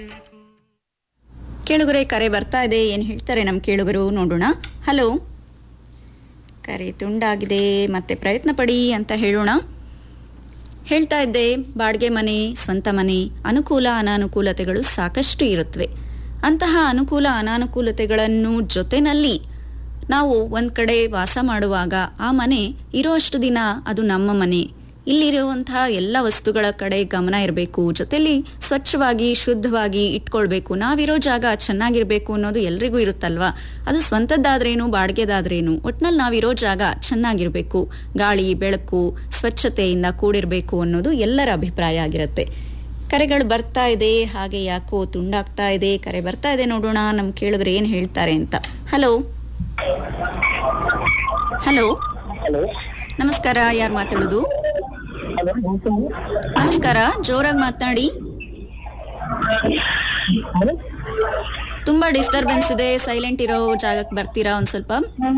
ಕೇಳುಗರೆ ಕರೆ ಬರ್ತಾ ಇದೆ, ಏನು ಹೇಳ್ತಾರೆ ನಮ್ಮ ಕೇಳುಗರು ನೋಡೋಣ. ಹಲೋ, ಕರೆ ತುಂಡಾಗಿದೆ, ಮತ್ತೆ ಪ್ರಯತ್ನ ಪಡಿ ಅಂತ ಹೇಳೋಣ. ಹೇಳ್ತಾ ಇದ್ದೆ, ಬಾಡಿಗೆ ಮನೆ, ಸ್ವಂತ ಮನೆ, ಅನುಕೂಲ ಅನಾನುಕೂಲತೆಗಳು ಸಾಕಷ್ಟು ಇರುತ್ತವೆ. ಅಂತಹ ಅನುಕೂಲ ಅನಾನುಕೂಲತೆಗಳನ್ನು ಜೊತೆನಲ್ಲಿ ನಾವು ಒಂದು ಕಡೆ ವಾಸ ಮಾಡುವಾಗ ಆ ಮನೆ ಇರೋಷ್ಟು ದಿನ ಅದು ನಮ್ಮ ಮನೆ. ಇಲ್ಲಿರುವಂತಹ ಎಲ್ಲ ವಸ್ತುಗಳ ಕಡೆ ಗಮನ ಇರಬೇಕು, ಜೊತೆಲಿ ಸ್ವಚ್ಛವಾಗಿ ಶುದ್ಧವಾಗಿ ಇಟ್ಕೊಳ್ಬೇಕು. ನಾವಿರೋ ಜಾಗ ಚೆನ್ನಾಗಿರ್ಬೇಕು ಅನ್ನೋದು ಎಲ್ರಿಗೂ ಇರುತ್ತಲ್ವಾ. ಅದು ಸ್ವಂತದ್ದಾದ್ರೇನು ಬಾಡಿಗೆದಾದ್ರೇನು, ಒಟ್ನಲ್ಲಿ ನಾವಿರೋ ಜಾಗ ಚೆನ್ನಾಗಿರ್ಬೇಕು, ಗಾಳಿ ಬೆಳಕು ಸ್ವಚ್ಛತೆಯಿಂದ ಕೂಡಿರ್ಬೇಕು ಅನ್ನೋದು ಎಲ್ಲರ ಅಭಿಪ್ರಾಯ ಆಗಿರುತ್ತೆ. ಕರೆಗಳು ಬರ್ತಾ ಇದೆ, ಹಾಗೆ ಯಾಕೋ ತುಂಡಾಗ್ತಾ ಇದೆ. ಕರೆ ಬರ್ತಾ ಇದೆ, ನೋಡೋಣ ನಮ್ ಕೇಳಿದ್ರೆ ಏನ್ ಹೇಳ್ತಾರೆ ಅಂತ. ಹಲೋ ಹಲೋ ನಮಸ್ಕಾರ, ಯಾರು ಮಾತಾಡೋದು? ನಮಸ್ಕಾರ, ಜೋರಾಗಿ ಮಾತನಾಡಿ. ತುಂಬಾ ಡಿಸ್ಟರ್ಬೆನ್ಸ್ ಇದೆ, ಸೈಲೆಂಟ್ ಇರೋ ಜಾಗಕ್ಕೆ ಬರ್ತೀರಾ ಒಂದ್ ಸ್ವಲ್ಪ?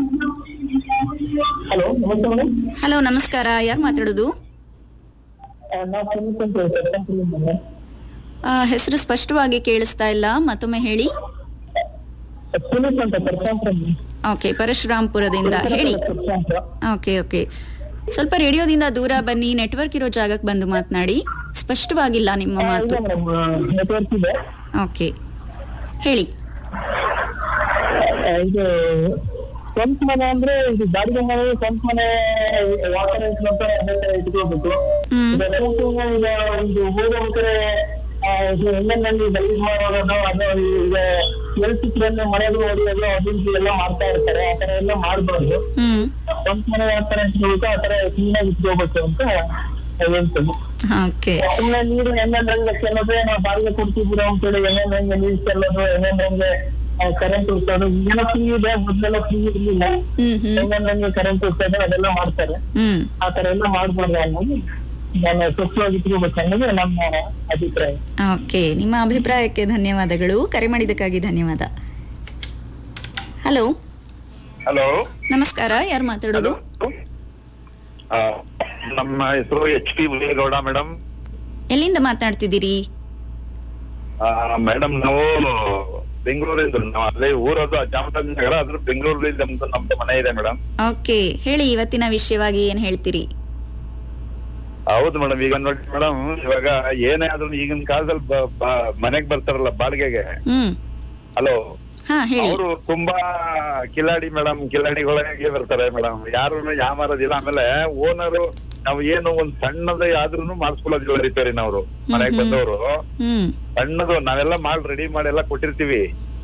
ಹಲೋ ನಮಸ್ಕಾರ, ಯಾರು ಮಾತಾಡೋದು? ಹೆಸರು ಸ್ಪಷ್ಟವಾಗಿ ಕೇಳಿಸ್ತಾ ಇಲ್ಲ, ಮತ್ತೊಮ್ಮೆ ಹೇಳಿ. ಓಕೆ, ಪರಶುರಾಂಪುರದಿಂದ ಹೇಳಿ. ಓಕೆ ಓಕೆ, ಸ್ವಲ್ಪ ರೇಡಿಯೋದಿಂದ ದೂರ ಬನ್ನಿ, ನೆಟ್ವರ್ಕ್ ಇರೋ ಜಾಗಕ್ಕೆ ಬಂದು ಮಾತನಾಡಿ. ಸ್ಪಷ್ಟವಾಗಿಲ್ಲ ನಿಮ್ಮ ಮಾತು. ಓಕೆ, ಹೇಳಿ. ಇದು ಸ್ವಂತ ಮನೆ ಅಂದ್ರೆ ಇದು ಬಾಡಿಗೆ ಮನೆ, ಸ್ವಂತ ಮನೆ ವಾಸನ ಇಟ್ಕೋಬೇಕು. ಈಗ ಒಂದು ಹೋಗೋಬೇಕಾದ್ರೆ ಎಲ್ಲೆಲ್ಲಿ ಗಲೀಜ್ ಮಾಡೋದು, ಅದು ಈಗ ಎಲ್ಸಿದ್ರಲ್ಲೇ ಮನೆಗಳು ಹೊಡೆಯೋದು ಅದಿದ್ದು ಎಲ್ಲ ಮಾಡ್ತಾ ಇರ್ತಾರೆ. ಆತರ ಎಲ್ಲ ಮಾಡ್ಬಾರ್ದು. ಸ್ವಂತ ಮನೆ ಯಾವ ತರ ಇಟ್ಕೋಬೇಕು ಆ ತರ ಕ್ಲೀನಾಗಿ ಇಟ್ಕೋಬೇಕು ಅಂತ ಹೇಳ್ತೇನೆ. ಸುಮ್ಮನೆ ನೀರು ಹೆಂಗಂದ್ರಂಗೆ ಚೆಲ್ಲೋದು, ನಾವು ಬಾಡಿಗೆ ಕೊಡ್ತಿದ್ದೀರ ಅಂತೇಳಿ ಹೆಂಗಂದ್ರಂಗೆ ನೀರು ಚೆಲ್ಲೋದು, ಹೆಂಗಂದ್ರಂಗೆ ಕರೆಂಟ್ ಉಳಿಸೋದು, ಈಗೆಲ್ಲ ಫ್ರೀ ಇದೆ, ಮೊದ್ಲೆಲ್ಲ ಫ್ರೀ ಇರ್ಲಿಲ್ಲ. ಹೆಂಗಂದ್ರಂಗೆ ಕರೆಂಟ್ ಉಳಿಸೋದು ಅದೆಲ್ಲ ಮಾಡ್ತಾರೆ. ಆತರ ಎಲ್ಲ ಮಾಡ್ಬಾರ್ದು ಅನ್ನೋದು ನಾನು ಸ್ವಚ್ಛವಾಗಿ ಇಟ್ಕೋಬೇಕು ಅನ್ನೋದು ನಮ್ಮ ಅಭಿಪ್ರಾಯ. ಓಕೆ, ನಿಮ್ಮ ಅಭಿಪ್ರಾಯಕ್ಕೆ ಧನ್ಯವಾದಗಳು. ಕರೆ ಮಾಡಿದ್ದಕ್ಕಾಗಿ ಧನ್ಯವಾದ. ಹಲೋ ಹಲೋ ನಮಸ್ಕಾರ, ಯಾರು ಮಾತಾಡೋದು? ನಮ್ಮ ಹೆಸರು HP ಮುನಿಗೌಡ ಮೇಡಮ್. ಎಲ್ಲಿಂದ ಮಾತನಾಡ್ತಿದ್ದೀರಿ? ಮೇಡಮ್ ನಾವು ಬೆಂಗಳೂರಿಂದ, ನಾವು ಅಲ್ಲೇ ಊರದು ಚಾಮರಾಜನಗರ, ಅದ್ರ ಬೆಂಗಳೂರಲ್ಲಿ ನಮ್ದು ಮನೆ ಇದೆ ಮೇಡಮ್. ಓಕೆ, ಹೇಳಿ, ಇವತ್ತಿನ ವಿಷಯವಾಗಿ ಏನ್ ಹೇಳ್ತೀರಿ? ಹೌದು ಮೇಡಮ್, ಈಗ ನೋಡಿ ಮೇಡಮ್, ಇವಾಗ ಏನೇ ಆದ್ರೂ ಈಗಿನ ಕಾಲದಲ್ಲಿ ಮನೆಗ್ ಬರ್ತಾರಲ್ಲ ಬಾಡಿಗೆಗೆ, ಹಲೋ, ಅವರು ತುಂಬಾ ಕಿಲಾಡಿ ಮೇಡಮ್, ಕಿಲಾಡಿಗಳಾಗೆ ಬರ್ತಾರೆ ಮೇಡಮ್. ಯಾರು ಯಾಮಾರೋದಿಲ್ಲ. ಆಮೇಲೆ ಓನರು ನಾವು ಏನು ಒಂದ್ ಸಣ್ಣದ ಆದ್ರೂ ಮಾಡಿಸ್ಕೊಳ್ಳೋದಿಲ್ಲ ರಿಪೇರಿನವ್ರು. ಮನೆಗ್ ಬಂದವರು ಸಣ್ಣದು ನಾವೆಲ್ಲ ಮಾಡಿ ರೆಡಿ ಮಾಡಿ ಎಲ್ಲ ಕೊಟ್ಟಿರ್ತೀವಿ.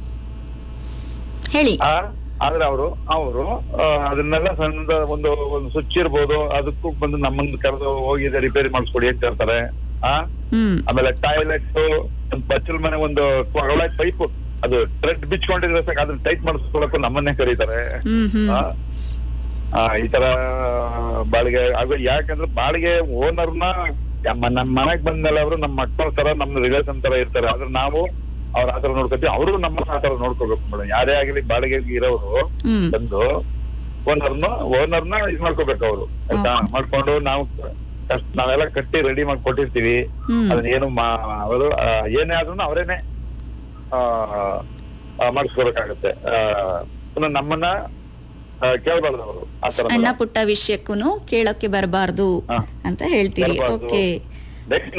ಆದ್ರೆ ಅವರು ಅದನ್ನೆಲ್ಲ ಸಣ್ಣದ ಒಂದು ಸ್ವಿಚ್ ಇರ್ಬೋದು, ಅದಕ್ಕೂ ಬಂದು ನಮ್ಮನ್ನ ಕರೆದು ಹೋಗಿದೆ ರಿಪೇರಿ ಮಾಡಿಸ್ಕೊಡಿ ಅಂತ ಹೇಳ್ತಾರೆ. ಆಮೇಲೆ ಟಾಯ್ಲೆಟ್, ಒಂದು ಬಚ್ಚಲ್ ಮನೆ, ಒಂದು ಪೈಪ್ ಅದು ಥ್ರೆಡ್ ಬಿಚ್ಕೊಂಡಿದ್ರೆ ಸಾಕು, ಅದನ್ನ ಟೈಟ್ ಮಾಡಿಸ್ಕೊಳಕ್ಕೂ ನಮ್ಮನ್ನೇ ಕರೀತಾರೆ. ಈ ತರ ಬಾಡಿಗೆ ಯಾಕಂದ್ರೆ ಬಾಡಿಗೆ ಓನರ್ನ ನಮ್ ಮನೆಗ್ ಬಂದ್ಮೇಲೆ ಅವರು ನಮ್ಮ ಮಕ್ಕಳ ತರ, ನಮ್ ರಿಲೇಷನ್ ತರ ಇರ್ತಾರೆ. ಆದ್ರೆ ನಾವು ಅವ್ರ ಆತರ ನೋಡ್ಕೊತೀವಿ, ಅವರು ನಮ್ಮ ಆತರ ನೋಡ್ಕೋಬೇಕು ಮೇಡಮ್. ಯಾರೇ ಆಗಿರ್ಲಿ ಬಾಡಿಗೆ ಇರೋರು ಬಂದು ಓನರ್ನ ಇದ್ ಮಾಡ್ಕೋಬೇಕು ಅವರು, ಆಯ್ತಾ? ಮಾಡ್ಕೊಂಡು ನಾವೆಲ್ಲ ಕಟ್ಟಿ ರೆಡಿ ಮಾಡಿ ಕೊಟ್ಟಿರ್ತೀವಿ. ಅದನ್ನ ಏನು ಅವರು ಏನೇ ಆದ್ರೂ ಅವರೇನೆ ಮಾಡಿಸ್ಕೋಬೇಕಾಗತ್ತೆ. ನಮ್ಮನ್ನ ಕೇಳಬಾರ್ದು ಅವರು. ಸಣ್ಣ ಪುಟ್ಟ ವಿಷಯಕ್ಕೂ ಕೇಳಕ್ಕೆ ಬರಬಾರ್ದು ಅಂತ ಹೇಳ್ತೀರಿ. ಓಕೆ,